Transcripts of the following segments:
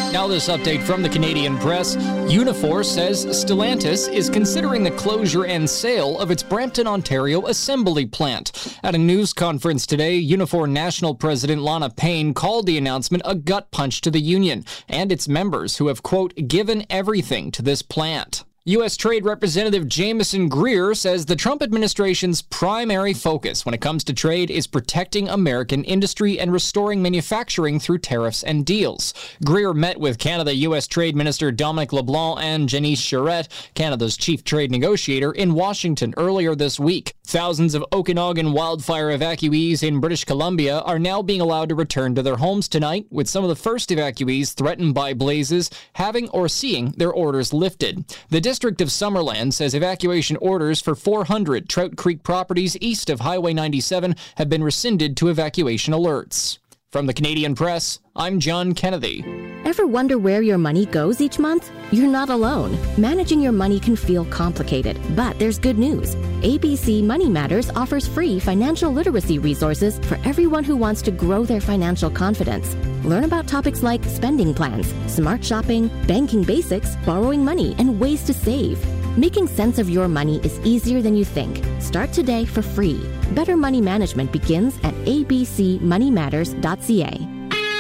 Now this update from the Canadian Press. Unifor says Stellantis is considering the closure and sale of its Brampton, Ontario assembly plant. At a news conference today, Unifor National President Lana Payne called the announcement a gut punch to the union and its members who have, quote, given everything to this plant. U.S. Trade Representative Jamieson Greer says the Trump administration's primary focus when it comes to trade is protecting American industry and restoring manufacturing through tariffs and deals. Greer met with Canada-U.S. Trade Minister Dominic LeBlanc and Janice Charette, Canada's chief trade negotiator, in Washington earlier this week. Thousands of Okanagan wildfire evacuees in British Columbia are now being allowed to return to their homes tonight, with some of the first evacuees threatened by blazes having or seeing their orders lifted. The District of Summerland says evacuation orders for 400 Trout Creek properties east of Highway 97 have been rescinded to evacuation alerts. From the Canadian Press, I'm John Kennedy. Ever wonder where your money goes each month? You're not alone. Managing your money can feel complicated, but there's good news. ABC Money Matters offers free financial literacy resources for everyone who wants to grow their financial confidence. Learn about topics like spending plans, smart shopping, banking basics, borrowing money, and ways to save. Making sense of your money is easier than you think. Start today for free. Better money management begins at abcmoneymatters.ca.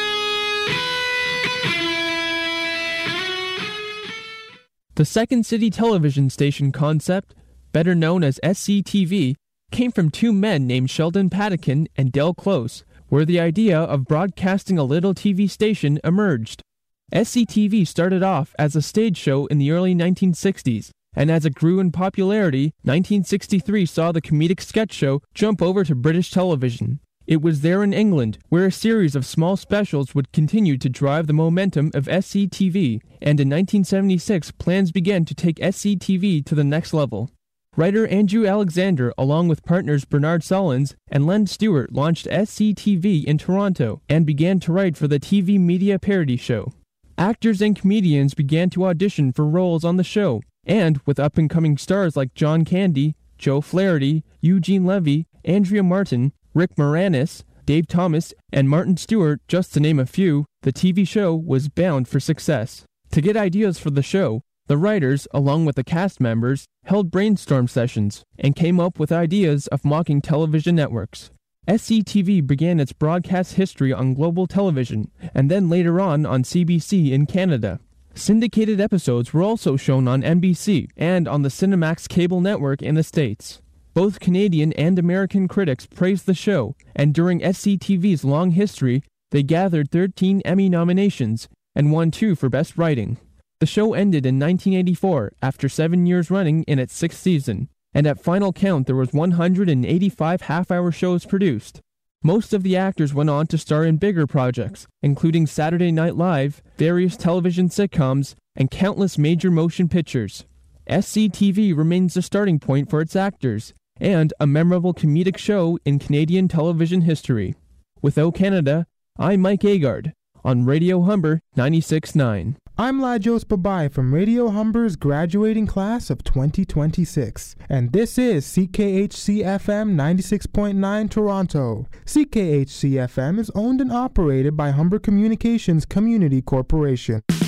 The Second City television station concept, better known as SCTV, came from two men named Sheldon Patakin and Del Close, where the idea of broadcasting a little TV station emerged. SCTV started off as a stage show in the early 1960s, and as it grew in popularity, 1963 saw the comedic sketch show jump over to British television. It was there in England, where a series of small specials would continue to drive the momentum of SCTV, and in 1976 plans began to take SCTV to the next level. Writer Andrew Alexander, along with partners Bernard Sullins and Len Stewart, launched SCTV in Toronto and began to write for the TV media parody show. Actors and comedians began to audition for roles on the show, and with up-and-coming stars like John Candy, Joe Flaherty, Eugene Levy, Andrea Martin, Rick Moranis, Dave Thomas, and Martin Stewart, just to name a few, the TV show was bound for success. To get ideas for the show, the writers, along with the cast members, held brainstorm sessions and came up with ideas of mocking television networks. SCTV began its broadcast history on Global Television, and then later on CBC in Canada. Syndicated episodes were also shown on NBC and on the Cinemax cable network in the States. Both Canadian and American critics praised the show, and during SCTV's long history, they gathered 13 Emmy nominations and won 2 for Best Writing. The show ended in 1984 after 7 years running in its 6th season, and at final count there was 185 half-hour shows produced. Most of the actors went on to star in bigger projects, including Saturday Night Live, various television sitcoms, and countless major motion pictures. SCTV remains the starting point for its actors, and a memorable comedic show in Canadian television history. With O Canada, I'm Mike Agard, on Radio Humber 96.9. I'm Lajos Babai from Radio Humber's graduating class of 2026, and this is CKHC-FM 96.9 Toronto. CKHC-FM is owned and operated by Humber Communications Community Corporation.